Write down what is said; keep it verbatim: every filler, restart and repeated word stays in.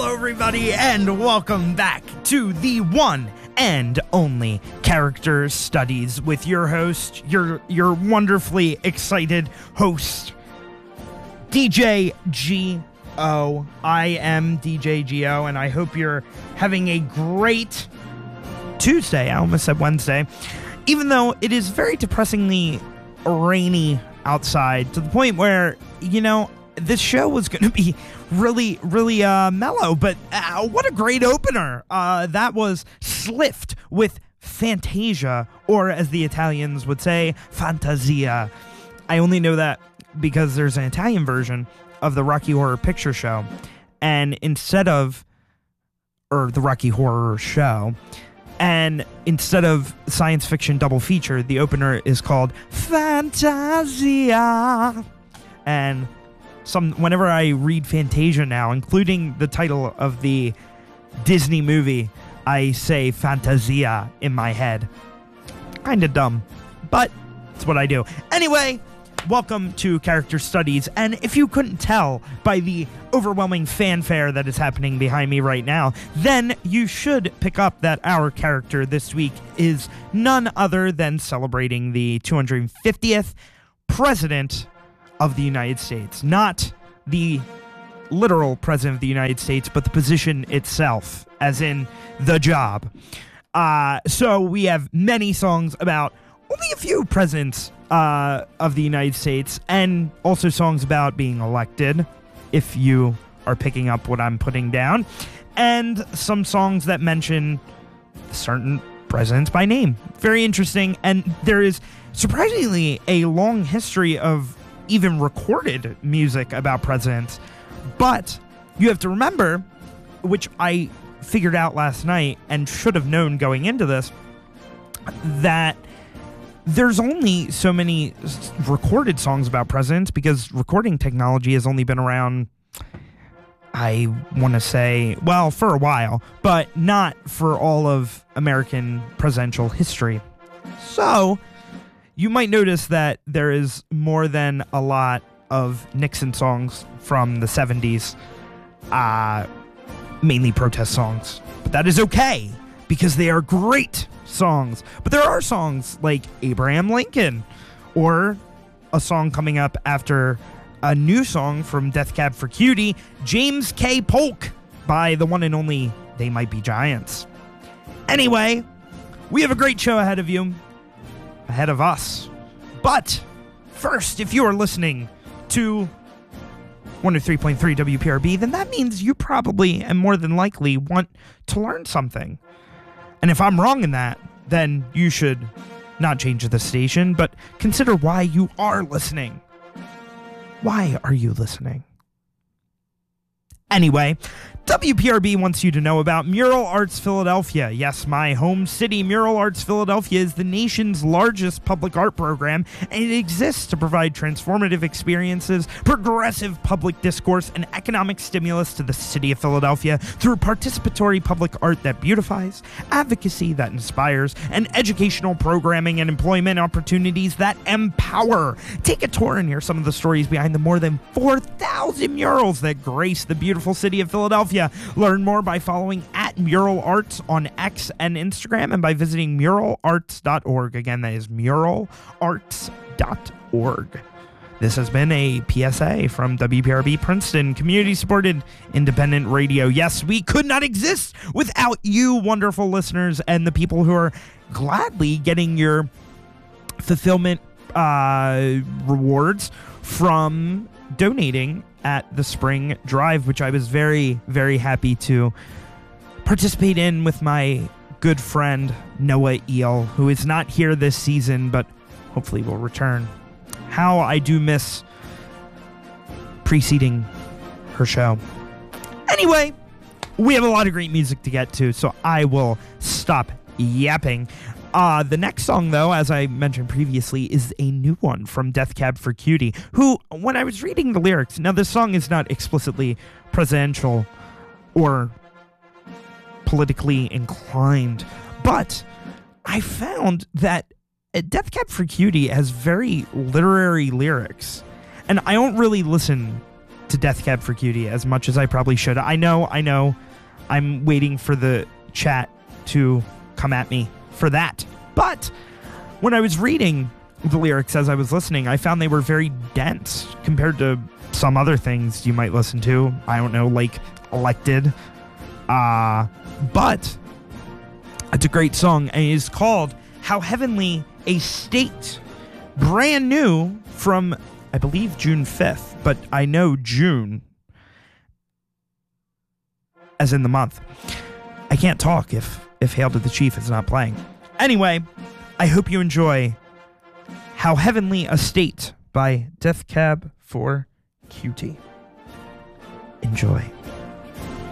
everybody, and welcome back to the one and only Character Studies with your host, your your wonderfully excited host, D J G O. I am D J G O, and I hope you're having a great Tuesday. I almost said Wednesday. Even though it is very depressingly rainy outside, to the point where, you know, this show was going to be really, really uh, mellow, but uh, what a great opener. Uh, that was Slift with Fantasia, or as the Italians would say, Fantasia. I only know that because there's an Italian version of the Rocky Horror Picture Show, and instead of, or the Rocky Horror Show, and instead of science fiction double feature, the opener is called Fantasia. And some whenever I read Fantasia now, including the title of the Disney movie, I say Fantasia in my head. Kind of dumb, but it's what I do. Anyway, welcome to Character Studies, and if you couldn't tell by the overwhelming fanfare that is happening behind me right now, then you should pick up that our character this week is none other than celebrating the two hundred fiftieth President of the United States. Not the literal President of the United States, but the position itself, as in the job. Uh, so we have many songs about only a few presidents uh, of the United States, and also songs about being elected, if you are picking up what I'm putting down, and some songs that mention certain presidents by name. Very interesting, and there is surprisingly a long history of even recorded music about presidents, but you have to remember, which I figured out last night and should have known going into this, that there's only so many recorded songs about presidents because recording technology has only been around, I want to say, well, for a while, but not for all of American presidential history. So you might notice that there is more than a lot of Nixon songs from the seventies, uh, mainly protest songs. But that is okay, because they are great songs. But there are songs like Abraham Lincoln, or a song coming up after a new song from Death Cab for Cutie, James K. Polk, by the one and only They Might Be Giants. Anyway, we have a great show ahead of you. Ahead of us. But first, if you are listening to one oh three point three W P R B, then that means you probably and more than likely want to learn something. And if I'm wrong in that, then you should not change the station, but consider why you are listening. Why are you listening? Anyway, W P R B wants you to know about Mural Arts Philadelphia. Yes, my home city, Mural Arts Philadelphia, is the nation's largest public art program, and it exists to provide transformative experiences, progressive public discourse, and economic stimulus to the city of Philadelphia through participatory public art that beautifies, advocacy that inspires, and educational programming and employment opportunities that empower. Take a tour and hear some of the stories behind the more than four thousand murals that grace the beautiful city of Philadelphia. Learn more by following at Mural Arts on X and Instagram, and by visiting mural arts dot org. Again, that is mural arts dot org. This has been a P S A from W P R B Princeton, community-supported independent radio. Yes, we could not exist without you, wonderful listeners, and the people who are gladly getting your fulfillment uh, rewards from donating at the Spring Drive, which I was very, very happy to participate in with my good friend Noah Eel, who is not here this season, but hopefully will return. How I do miss preceding her show. Anyway, we have a lot of great music to get to, so I will stop yapping. Uh, the next song, though, as I mentioned previously, is a new one from Death Cab for Cutie, who, when I was reading the lyrics, now this song is not explicitly presidential or politically inclined, but I found that Death Cab for Cutie has very literary lyrics, and I don't really listen to Death Cab for Cutie as much as I probably should. I know, I know. I'm waiting for the chat to come at me for that. But when I was reading the lyrics as I was listening, I found they were very dense compared to some other things you might listen to. I don't know, like Elected. Uh, but it's a great song, and it is called How Heavenly a State. Brand new from, I believe, June fifth, but I know June as in the month. I can't talk if, if Hail to the Chief is not playing. Anyway, I hope you enjoy How Heavenly a State by Death Cab for Cutie. Enjoy.